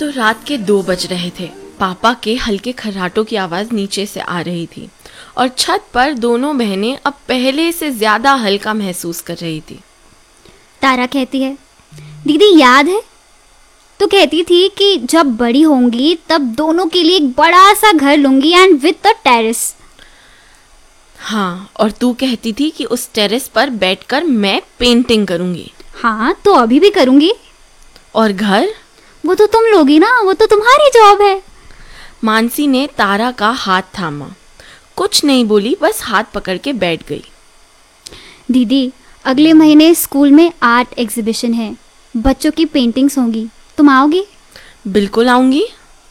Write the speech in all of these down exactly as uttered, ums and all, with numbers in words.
तो रात के दो बज रहे थे। पापा के हल्के खर्राटों की आवाज़ नीचे से आ रही थी और छत पर दोनों बहनें अब पहले से ज़्यादा हल्का महसूस कर रही थी। तारा कहती है, दीदी याद है तो कहती थी कि जब बड़ी होंगी तब दोनों के लिए एक बड़ा सा घर लूंगी एंड विद अ टेरेस। हाँ, और तू कहती थी कि उस टेरेस पर बैठकर मैं पेंटिंग करूंगी। हाँ, तो अभी भी करूंगी। और घर? वो तो तुम लोगी ना, वो तो तुम्हारी जॉब है। मानसी ने तारा का हाथ थामा, कुछ नहीं बोली, बस हाथ पकड़ के बैठ गई। दीदी, अगले महीने स्कूल में आर्ट एग्जीबिशन है, बच्चों की पेंटिंग्स होंगी, तुम आओगी? बिल्कुल आऊंगी।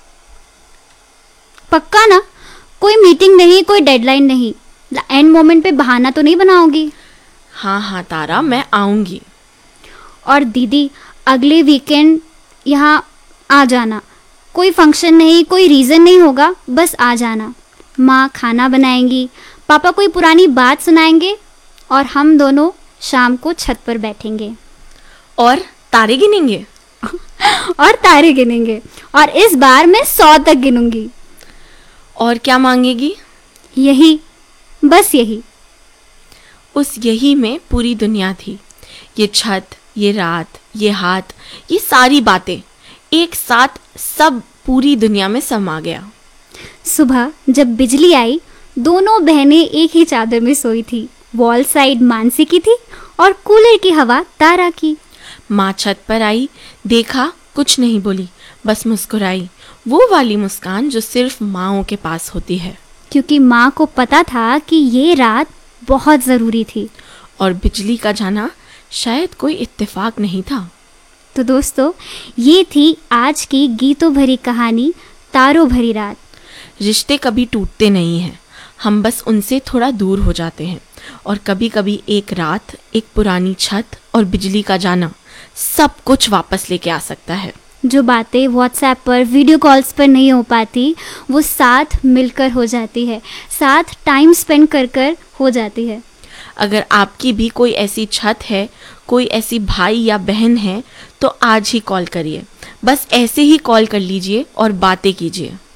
पक्का ना? कोई मीटिंग नहीं, कोई डेडलाइन नहीं, एंड मोमेंट पे बहाना तो नहीं बनाओगी? हाँ हाँ तारा, मैं आऊंगी। और दीदी, अगले वीकेंड यहाँ आ जाना, कोई फंक्शन नहीं, कोई रीज़न नहीं होगा, बस आ जाना। माँ खाना बनाएंगी, पापा कोई पुरानी बात सुनाएंगे और हम दोनों शाम को छत पर बैठेंगे और तारे गिनेंगे। और तारे गिनेंगे और इस बार मैं सौ तक गिनूंगी। और क्या मांगेगी? यही, बस यही। उस यही में पूरी दुनिया थी। ये छत, ये रात, ये हाथ, ये सारी बातें एक साथ, सब पूरी दुनिया में समा गया। सुबह जब बिजली आई, दोनों बहनें एक ही चादर में सोई थी। वॉल साइड मानसी की थी और कूलर की हवा तारा की। माँ छत पर आई, देखा, कुछ नहीं बोली, बस मुस्कुराई, वो वाली मुस्कान जो सिर्फ माँओं के पास होती है। क्योंकि माँ को पता था कि ये रात बहुत ज़रूरी थी और बिजली का जाना शायद कोई इत्तेफाक नहीं था। तो दोस्तों, ये थी आज की गीतों भरी कहानी, तारों भरी रात। रिश्ते कभी टूटते नहीं हैं, हम बस उनसे थोड़ा दूर हो जाते हैं। और कभी कभी एक रात, एक पुरानी छत और बिजली का जाना सब कुछ वापस लेके आ सकता है। जो बातें व्हाट्सएप पर, वीडियो कॉल्स पर नहीं हो पाती, वो साथ मिलकर हो जाती है, साथ टाइम स्पेंड कर कर हो जाती है। अगर आपकी भी कोई ऐसी छत है, कोई ऐसी भाई या बहन है, तो आज ही कॉल करिए। बस ऐसे ही कॉल कर लीजिए और बातें कीजिए।